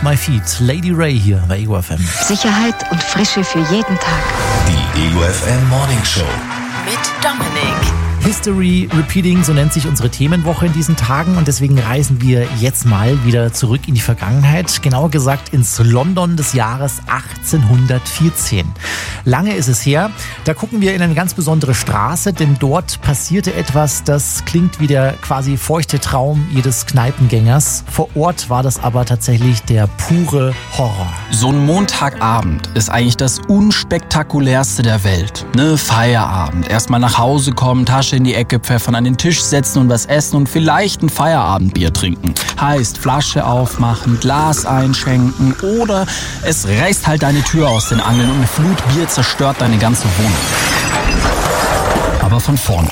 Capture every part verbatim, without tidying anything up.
My Feet. Lady Ray hier bei E G O F M. Sicherheit und Frische für jeden Tag. Die E G O F M Morning Show. Mit Dominik. History Repeating, so nennt sich unsere Themenwoche in diesen Tagen, und deswegen reisen wir jetzt mal wieder zurück in die Vergangenheit, genauer gesagt ins London des Jahres achtzehnhundertvierzehn. Lange ist es her, da gucken wir in eine ganz besondere Straße, denn dort passierte etwas, das klingt wie der quasi feuchte Traum jedes Kneipengängers. Vor Ort war das aber tatsächlich der pure Horror. So ein Montagabend ist eigentlich das unspektakulärste der Welt. Ne, Feierabend. Erstmal nach Hause kommen, Tasche in die Ecke pfeffern, an den Tisch setzen und was essen und vielleicht ein Feierabendbier trinken. Heißt, Flasche aufmachen, Glas einschenken oder es reißt halt deine Tür aus den Angeln und eine Flut Bier zerstört deine ganze Wohnung. Aber von vorne.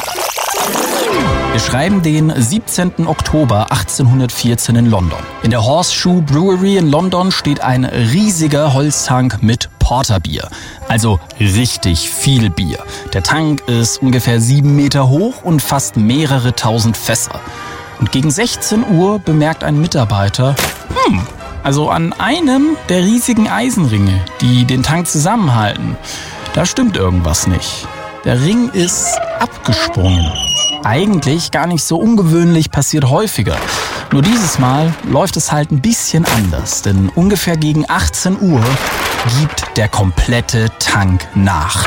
Wir schreiben den siebzehnten Oktober achtzehnhundertvierzehn in London. In der Horseshoe Brewery in London steht ein riesiger Holztank mit Porterbier. Also richtig viel Bier. Der Tank ist ungefähr sieben Meter hoch und fasst mehrere tausend Fässer. Und gegen sechzehn Uhr bemerkt ein Mitarbeiter, hm, also an einem der riesigen Eisenringe, die den Tank zusammenhalten, da stimmt irgendwas nicht. Der Ring ist abgesprungen. Eigentlich gar nicht so ungewöhnlich, passiert häufiger. Nur dieses Mal läuft es halt ein bisschen anders, denn ungefähr gegen achtzehn Uhr gibt der komplette Tank nach.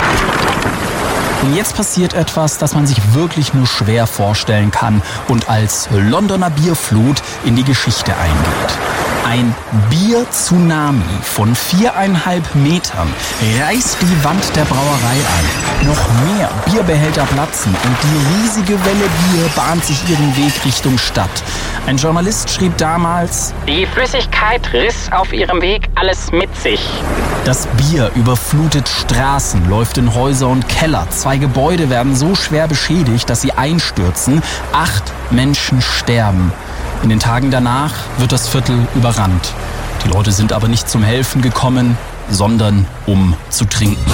Und jetzt passiert etwas, das man sich wirklich nur schwer vorstellen kann und als Londoner Bierflut in die Geschichte eingeht. Ein Bier-Tsunami von viereinhalb Metern reißt die Wand der Brauerei ein. Noch mehr Bierbehälter platzen und die riesige Welle Bier bahnt sich ihren Weg Richtung Stadt. Ein Journalist schrieb damals: Die Flüssigkeit riss auf ihrem Weg alles mit sich. Das Bier überflutet Straßen, läuft in Häuser und Keller. Zwei Gebäude werden so schwer beschädigt, dass sie einstürzen. Acht Menschen sterben. In den Tagen danach wird das Viertel überrannt. Die Leute sind aber nicht zum Helfen gekommen, sondern um zu trinken.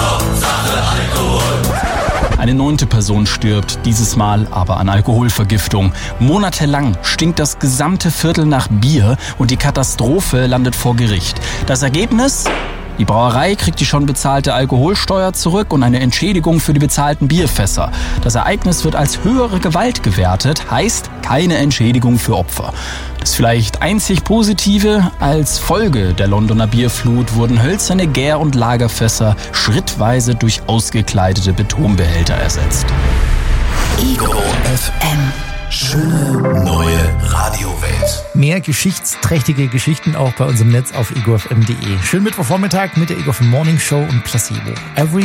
Eine neunte Person stirbt, dieses Mal aber an Alkoholvergiftung. Monatelang stinkt das gesamte Viertel nach Bier und die Katastrophe landet vor Gericht. Das Ergebnis? Die Brauerei kriegt die schon bezahlte Alkoholsteuer zurück und eine Entschädigung für die bezahlten Bierfässer. Das Ereignis wird als höhere Gewalt gewertet, heißt keine Entschädigung für Opfer. Das vielleicht einzig Positive: als Folge der Londoner Bierflut wurden hölzerne Gär- und Lagerfässer schrittweise durch ausgekleidete Betonbehälter ersetzt. E G O F M. Schöne neue Radiowelt. Mehr geschichtsträchtige Geschichten auch bei unserem Netz auf ego f m punkt de. Schönen Mittwochvormittag mit der E G O F M Morning Show und Placebo. Every